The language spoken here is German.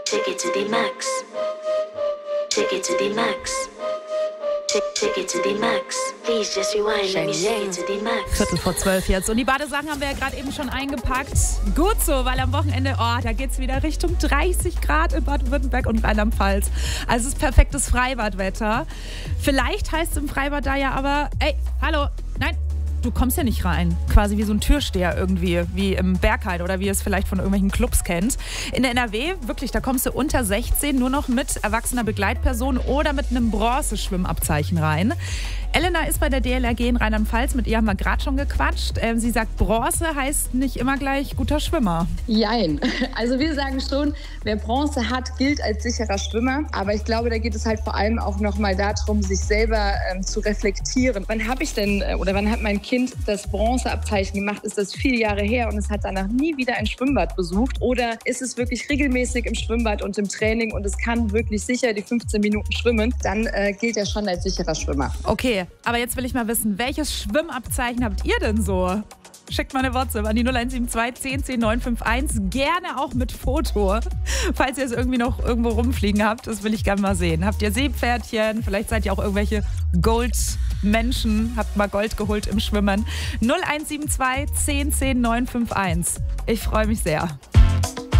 Take it to the max. Take it to the max. Take it to the max. Please just rewind. Let me take it to the max. 11:45 jetzt. Und die Badesachen haben wir ja gerade eben schon eingepackt. Gut so, weil am Wochenende, da geht es wieder Richtung 30 Grad in Baden-Württemberg und Rheinland-Pfalz. Also es ist perfektes Freibadwetter. Vielleicht heißt es im Freibad da ja aber, ey, hallo, nein. Du kommst ja nicht rein, quasi wie so ein Türsteher irgendwie, wie im Berghain oder wie ihr es vielleicht von irgendwelchen Clubs kennt. In der NRW, wirklich, da kommst du unter 16 nur noch mit erwachsener Begleitperson oder mit einem Bronzeschwimmabzeichen rein. Elena ist bei der DLRG in Rheinland-Pfalz, mit ihr haben wir gerade schon gequatscht. Sie sagt, Bronze heißt nicht immer gleich guter Schwimmer. Jein. Also wir sagen schon, wer Bronze hat, gilt als sicherer Schwimmer. Aber ich glaube, da geht es halt vor allem auch nochmal darum, sich selber zu reflektieren. Wann habe ich denn oder wann hat mein Kind das Bronzeabzeichen gemacht? Ist das 4 Jahre her und es hat danach nie wieder ein Schwimmbad besucht? Oder ist es wirklich regelmäßig im Schwimmbad und im Training und es kann wirklich sicher die 15 Minuten schwimmen? Dann gilt er schon als sicherer Schwimmer. Okay, aber jetzt will ich mal wissen, welches Schwimmabzeichen habt ihr denn so? Schickt mal eine WhatsApp an die 0172 10 10 951. Gerne auch mit Foto. Falls ihr es irgendwie noch irgendwo rumfliegen habt, das will ich gerne mal sehen. Habt ihr Seepferdchen? Vielleicht seid ihr auch irgendwelche Goldmenschen. Habt mal Gold geholt im Schwimmen. 0172 10 10 951. Ich freue mich sehr.